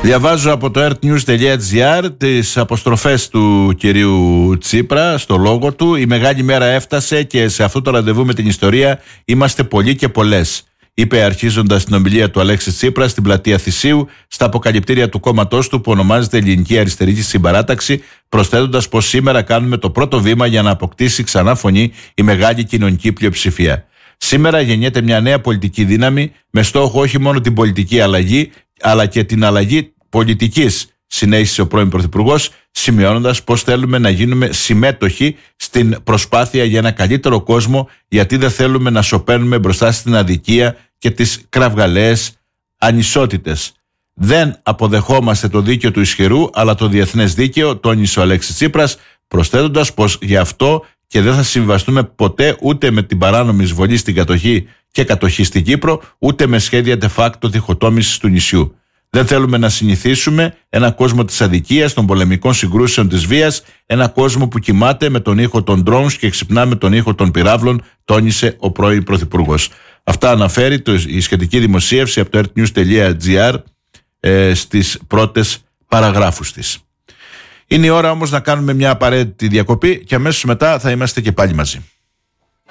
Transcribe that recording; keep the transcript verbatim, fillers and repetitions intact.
Διαβάζω από το earthnews.gr τις αποστροφές του κυρίου Τσίπρα στο λόγο του. Η μεγάλη μέρα έφτασε και σε αυτό το ραντεβού με την ιστορία είμαστε πολλοί και πολλές, είπε αρχίζοντας την ομιλία του Αλέξης Τσίπρα στην πλατεία Θησίου, στα αποκαλυπτήρια του κόμματός του που ονομάζεται Ελληνική Αριστερή Συμπαράταξη, προσθέτοντας πως σήμερα κάνουμε το πρώτο βήμα για να αποκτήσει ξανά φωνή η μεγάλη κοινωνική πλειοψηφία. Σήμερα γεννιέται μια νέα πολιτική δύναμη με στόχο όχι μόνο την πολιτική αλλαγή, αλλά και την αλλαγή πολιτικής, συνέχισε ο πρώην Πρωθυπουργός, σημειώνοντας πως θέλουμε να γίνουμε συμμέτοχοι στην προσπάθεια για ένα καλύτερο κόσμο, γιατί δεν θέλουμε να σωπαίνουμε μπροστά στην αδικία και τις κραυγαλαίες ανισότητες. Δεν αποδεχόμαστε το δίκαιο του ισχυρού, αλλά το διεθνές δίκαιο, τόνισε ο Αλέξης Τσίπρας, προσθέτοντας πως γι' αυτό και δεν θα συμβαστούμε ποτέ ούτε με την παράνομη εισβολή στην κατοχή και κατοχή στην Κύπρο, ούτε με σχέδια de facto διχοτόμησης του νησιού. Δεν θέλουμε να συνηθίσουμε ένα κόσμο της αδικίας, των πολεμικών συγκρούσεων, της βίας, ένα κόσμο που κοιμάται με τον ήχο των drones και ξυπνά με τον ήχο των πυράβλων, τόνισε ο πρώην Πρωθυπουργός. Αυτά αναφέρει το, η σχετική δημοσίευση από το earthnews.gr ε, στις πρώτες παραγράφους της. Είναι η ώρα όμως να κάνουμε μια απαραίτητη διακοπή και αμέσως μετά θα είμαστε και πάλι μαζί.